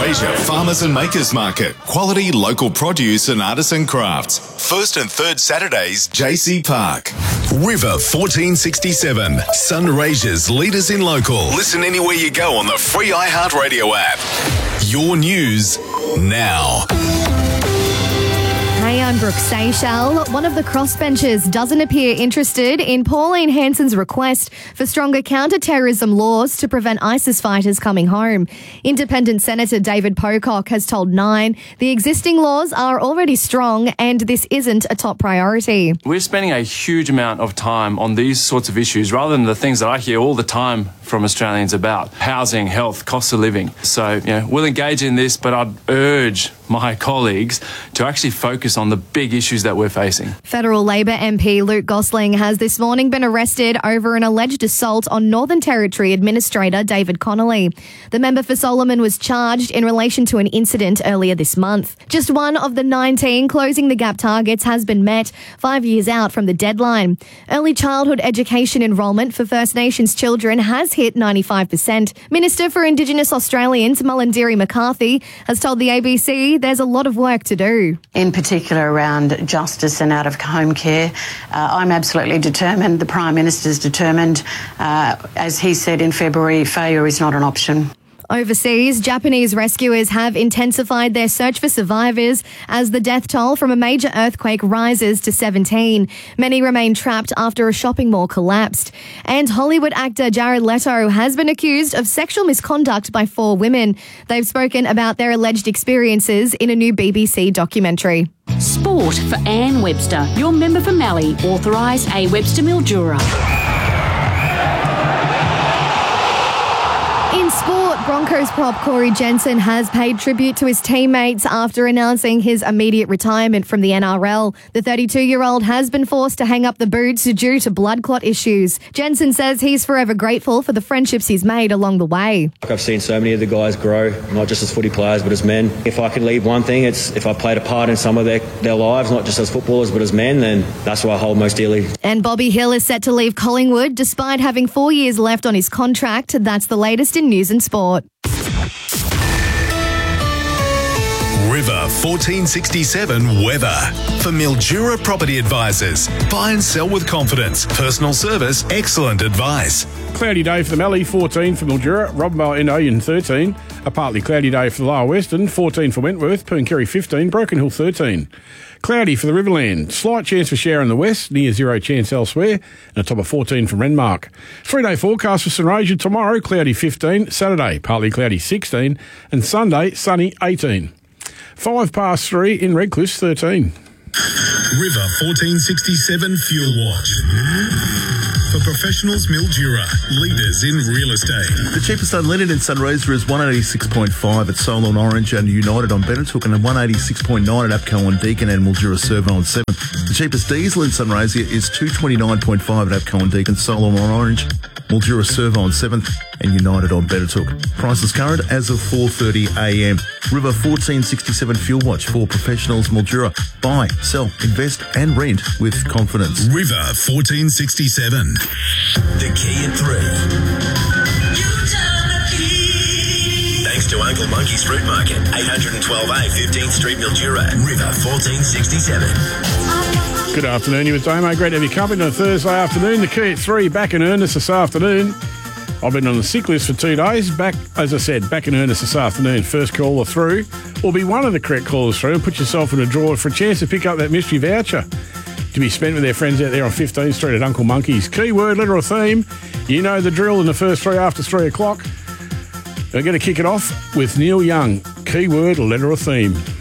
Fraser Farmers and Makers Market. Quality local produce and artisan crafts. First and third Saturdays, JC Park. River 1467. Sunraysia's leaders in local. Listen anywhere you go on the free iHeartRadio app. Your news now. Hey, I'm Brooke Seychelles. One of the crossbenchers doesn't appear interested in Pauline Hanson's request for stronger counter-terrorism laws to prevent ISIS fighters coming home. Independent Senator David Pocock has told Nine the existing laws are already strong and this isn't a top priority. We're spending a huge amount of time on these sorts of issues rather than the things that I hear all the time from Australians about housing, health, cost of living. So, we'll engage in this, but I'd urge my colleagues to actually focus on the big issues that we're facing. Federal Labor MP Luke Gosling has this morning been arrested over an alleged assault on Northern Territory Administrator David Connolly. The member for Solomon was charged in relation to an incident earlier this month. Just one of the 19 Closing the Gap targets has been met 5 years out from the deadline. Early childhood education enrolment for First Nations children has hit 95%. Minister for Indigenous Australians Mullindiri McCarthy has told the ABC there's a lot of work to do. In particular around justice and out-of-home care, I'm absolutely determined, the Prime Minister's determined. As he said in February, failure is not an option. Overseas, Japanese rescuers have intensified their search for survivors as the death toll from a major earthquake rises to 17. Many remain trapped after a shopping mall collapsed. And Hollywood actor Jared Leto has been accused of sexual misconduct by 4 women. They've spoken about their alleged experiences in a new BBC documentary. Sport for Anne Webster, your member for Mallee, authorised A. Webster Mildura. In sport, Broncos prop Corey Jensen has paid tribute to his teammates after announcing his immediate retirement from the NRL. The 32-year-old has been forced to hang up the boots due to blood clot issues. Jensen says he's forever grateful for the friendships he's made along the way. I've seen so many of the guys grow, not just as footy players but as men. If I can leave one thing, it's if I played a part in some of their lives, not just as footballers but as men, then that's what I hold most dearly. And Bobby Hill is set to leave Collingwood despite having 4 years left on his contract. That's the latest in news and sport. River 1467 weather. For Mildura Property Advisors. Buy and sell with confidence. Personal service, excellent advice. Cloudy day for the Mallee, 14 for Mildura, Robinvale and Oyen 13. A partly cloudy day for the Lower Western, 14 for Wentworth, Pooncarie 15, Broken Hill 13. Cloudy for the Riverland, slight chance for shower in the west, near zero chance elsewhere, and a top of 14 for Renmark. 3-day forecast for Sunraysia tomorrow, cloudy 15, Saturday partly cloudy 16, and Sunday sunny 18. 3:05 in Redcliffe 13. River 1467 Fuel Watch. For professionals, Mildura, leaders in real estate. The cheapest unleaded in Sunraysia is 186.5 at Solon Orange and United on Benetooke, and 186.9 at APCO on Deakin and Mildura Servo on 7th. The cheapest diesel in Sunraysia is 229.5 at APCO on Deakin, Solon on Orange, Mildura Servo on 7th and United on Benetooke. Prices current as of 4:30am. River 1467 Fuel Watch for professionals, Mildura. Buy, sell, invest and rent with confidence. River 1467. The key at 3. Thanks to Uncle Monkey's Fruit Market, 812A 15th Street, Mildura. River 1467. Good afternoon, you with Damo. Great to have you company on a Thursday afternoon. The key at 3, back in earnest this afternoon. I've been on the sick list for 2 days. Back, as I said, back in earnest this afternoon. First caller through will be one of the correct callers through and put yourself in a draw for a chance to pick up that mystery voucher to be spent with their friends out there on 15th Street at Uncle Monkey's. Keyword, letter or theme. You know the drill in the first 3 after 3 o'clock. We're going to kick it off with Neil Young. Keyword, letter or theme.